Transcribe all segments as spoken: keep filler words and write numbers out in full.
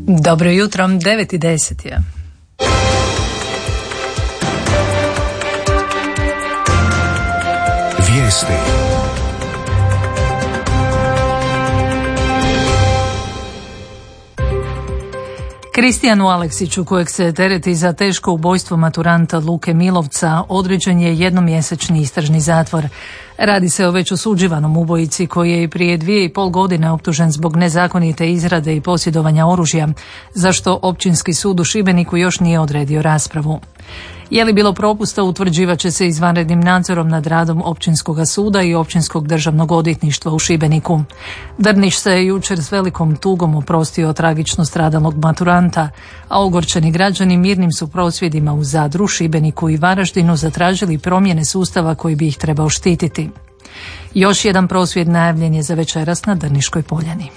Dobro jutro, devet i deset je. Vijesti. Kristijanu Aleksiću, kojeg se tereti za teško ubojstvo maturanta Luke Milovca, određen je jednomjesečni istražni zatvor. Radi se o već osuđivanom ubojici koji je i prije dvije i pol godine optužen zbog nezakonite izrade i posjedovanja oružja, za što Općinski sud u Šibeniku još nije odredio raspravu. Je li bilo propusta, utvrđivat će se izvanrednim nadzorom nad radom Općinskog suda i Općinskog državnog odvjetništva u Šibeniku. Drniš se je jučer s velikom tugom oprostio tragično stradalog maturanta, a ogorčeni građani mirnim su prosvjedima u Zadru, Šibeniku i Varaždinu zatražili promjene sustava koji bi ih trebao štititi. Još jedan prosvjed najavljen je za večeras na Drniškoj poljani.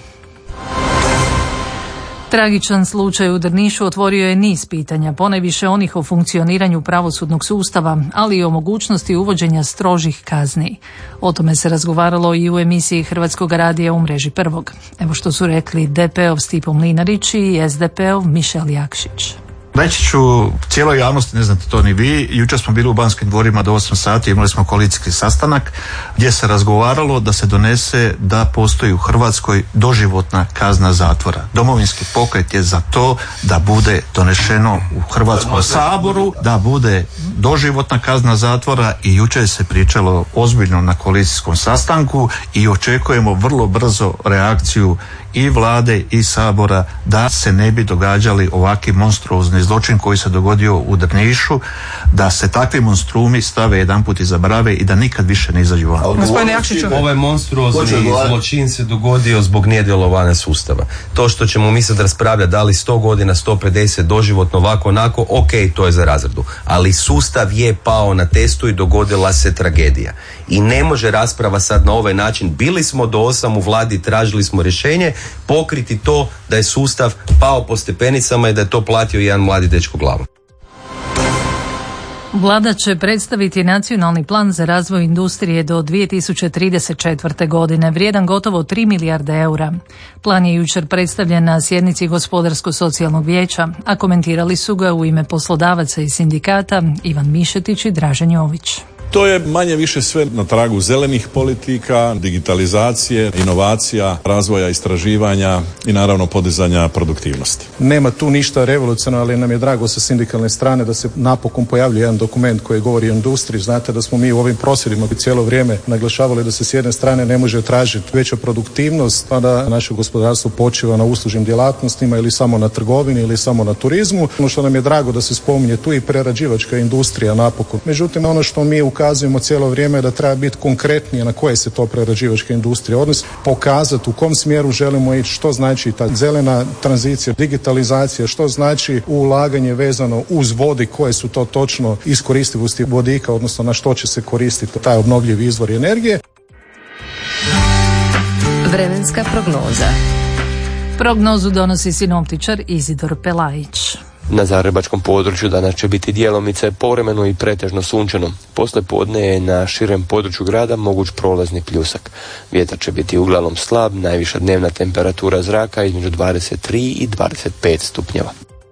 Tragičan slučaj u Drnišu otvorio je niz pitanja, ponajviše onih o funkcioniranju pravosudnog sustava, ali i o mogućnosti uvođenja strožih kazni. O tome se razgovaralo i u emisiji Hrvatskog radija u mreži Prvog. Evo što su rekli D P-ov Stipo Mlinarić i S D P-ov Mišel Jakšić. Reći ću cijeloj javnosti, ne znate to ni vi, jučer smo bili u Banskim dvorima do osam sati, imali smo koalicijski sastanak gdje se razgovaralo da se donese da postoji u Hrvatskoj doživotna kazna zatvora. Domovinski pokret je za to da bude donešeno u Hrvatskom saboru, da bude doživotna kazna zatvora i jučer se pričalo ozbiljno na koalicijskom sastanku i očekujemo vrlo brzo reakciju i vlade i sabora da se ne bi događali ovakvi monstruozni zločin koji se dogodio u Drnišu, da se takvi monstrumi stave jedanput iza brave i da nikad više ne izađu van. Ovaj monstruozni zločin se dogodio zbog nedjelovanja sustava. To što ćemo mi sad raspravljati da li sto godina, sto pedeset, doživotno, ovako, onako, ok, to je za razradu. Ali sustav je pao na testu i dogodila se tragedija. I ne može rasprava sad na ovaj način, bili smo do osam u vladi, tražili smo rješenje, pokriti to da je sustav pao po stepenicama i da je to platio jedan mladi dečko glavom. Vlada će predstaviti nacionalni plan za razvoj industrije do dvije tisuće trideset četvrte. godine, vrijedan gotovo tri milijarde eura. Plan je jučer predstavljen na sjednici Gospodarsko-socijalnog vijeća, a komentirali su ga u ime poslodavaca i sindikata Ivan Mišetić i Dražen Jović. To je manje više sve na tragu zelenih politika, digitalizacije, inovacija, razvoja istraživanja i naravno podizanja produktivnosti. Nema tu ništa revolucionarno, ali nam je drago sa sindikalne strane da se napokon pojavljuje jedan dokument koji govori o industriji. Znate da smo mi u ovim prosvjedima cijelo vrijeme naglašavali da se s jedne strane ne može tražiti veća produktivnost, pa da naše gospodarstvo počiva na uslužnim djelatnostima ili samo na trgovini ili samo na turizmu. Ono što nam je drago da se spominje tu i prerađivačka industrija napokon. Međutim, ono što mi ukazujemo cijelo vrijeme da treba biti konkretnije na koje se to prerađivačke industrije odnosi, pokazati u kom smjeru želimo ići, što znači ta zelena tranzicija, digitalizacija, što znači ulaganje vezano uz vodi, koje su to točno iskoristivosti vodika, odnosno na što će se koristiti taj obnovljivi izvor energije. Vremenska prognoza. Prognozu donosi sinoptičar Izidor Pelajić. Na zagrebačkom području danas će biti djelomice povremeno i pretežno sunčano. Poslije podne je na širem području grada moguć prolazni pljusak. Vjetar će biti uglavnom slab, najviša dnevna temperatura zraka između dvadeset tri i dvadeset pet stupnjeva.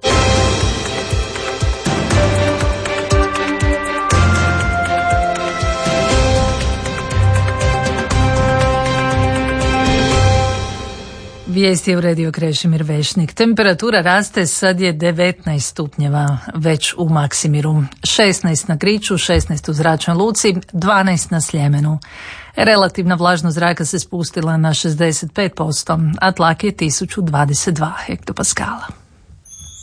Vijesti je uredio Krešimir Vešnik. Temperatura raste, sad je devetnaest stupnjeva već u Maksimiru. šesnaest na Kriču, šesnaest u Zračnoj luci, dvanaest na Sljemenu. Relativna vlažnost zraka se spustila na šezdeset pet posto, a tlak je tisuću dvadeset dva hektopaskala.